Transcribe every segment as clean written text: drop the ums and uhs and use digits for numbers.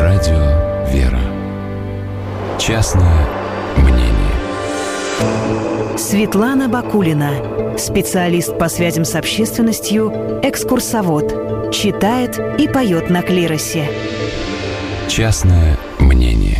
Радио «Вера». Частное мнение. Светлана Бакулина, специалист по связям с общественностью, экскурсовод, читает и поет на клиросе. Частное мнение.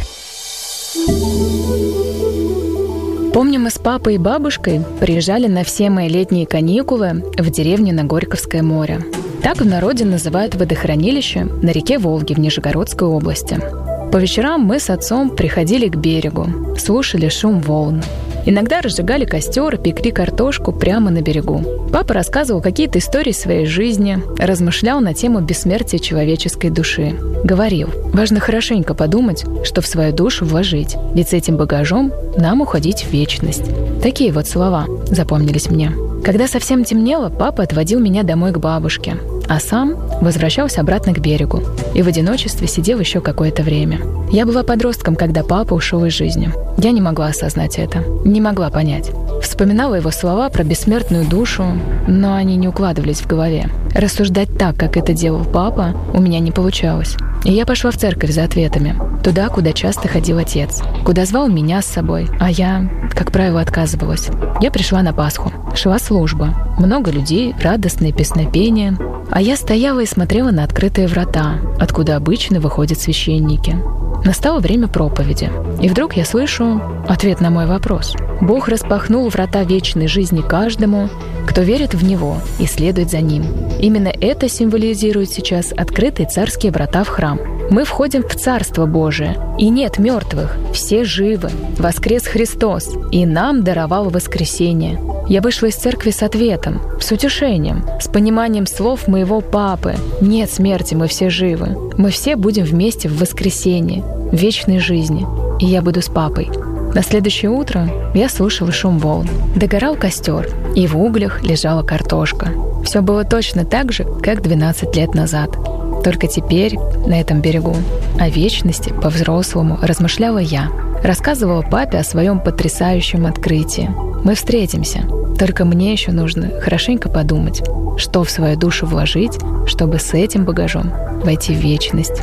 Помню, мы с папой и бабушкой приезжали на все мои летние каникулы в деревню на Горьковское море. Так в народе называют водохранилище на реке Волге в Нижегородской области. По вечерам мы с отцом приходили к берегу, слушали шум волн. Иногда разжигали костер и пекли картошку прямо на берегу. Папа рассказывал какие-то истории своей жизни, размышлял на тему бессмертия человеческой души. Говорил, важно хорошенько подумать, что в свою душу вложить, ведь с этим багажом нам уходить в вечность. Такие вот слова запомнились мне. Когда совсем темнело, папа отводил меня домой к бабушке, а сам возвращался обратно к берегу и в одиночестве сидел еще какое-то время. Я была подростком, когда папа ушел из жизни. Я не могла осознать это, не могла понять. Вспоминала его слова про бессмертную душу, но они не укладывались в голове. Рассуждать так, как это делал папа, у меня не получалось. И я пошла в церковь за ответами. Туда, куда часто ходил отец. Куда звал меня с собой, а я, как правило, отказывалась. Я пришла на Пасху. Шла служба. Много людей, радостные песнопения. А я стояла и смотрела на открытые врата, откуда обычно выходят священники. Настало время проповеди. И вдруг я слышу ответ на мой вопрос. Бог распахнул врата вечной жизни каждому, кто верит в Него и следует за Ним. Именно это символизирует сейчас открытые царские врата в храм. Мы входим в Царство Божие, и нет мертвых, все живы. Воскрес Христос, и нам даровал воскресение. Я вышла из церкви с ответом, с утешением, с пониманием слов моего папы. Нет смерти, мы все живы. Мы все будем вместе в воскресенье, в вечной жизни. И я буду с папой. На следующее утро я слушала шум волн. Догорал костер, и в углях лежала картошка. Все было точно так же, как 12 лет назад. Только теперь, на этом берегу, о вечности по-взрослому размышляла я. Рассказывала папе о своем потрясающем открытии. Мы встретимся. Только мне еще нужно хорошенько подумать, что в свою душу вложить, чтобы с этим багажом войти в вечность.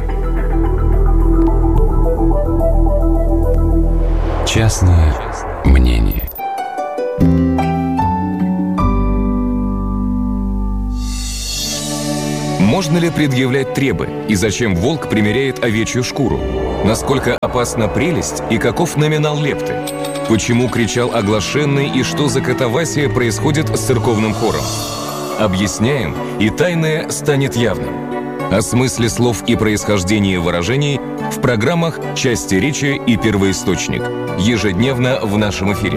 Частное мнение. Можно ли предъявлять требы? И зачем волк примеряет овечью шкуру? Насколько опасна прелесть и каков номинал лепты? Почему кричал оглашенный и что за катавасия происходит с церковным хором? Объясняем, и тайное станет явным. О смысле слов и происхождении выражений в программах «Части речи» и «Первоисточник». Ежедневно в нашем эфире.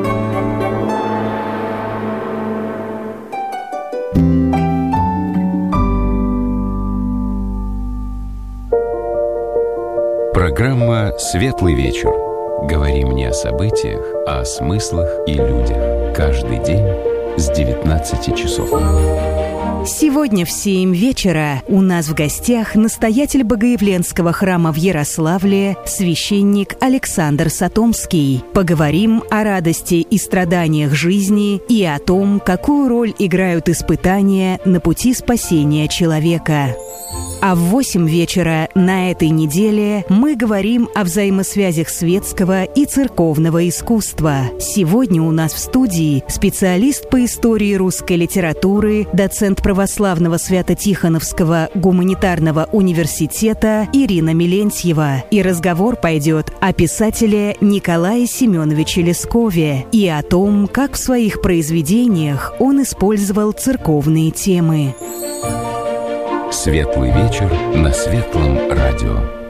Программа «Светлый вечер». Говорим не о событиях, а о смыслах и людях. Каждый день с 19 часов. Сегодня в 7 вечера у нас в гостях настоятель Богоявленского храма в Ярославле, священник Александр Сатомский. Поговорим о радости и страданиях жизни и о том, какую роль играют испытания на пути спасения человека. А в 8 вечера на этой неделе мы говорим о взаимосвязях светского и церковного искусства. Сегодня у нас в студии специалист по истории русской литературы, доцент православного Свято-Тихоновского гуманитарного университета Ирина Мелентьева. И разговор пойдет о писателе Николае Семеновиче Лескове и о том, как в своих произведениях он использовал церковные темы. Светлый вечер на Светлом радио.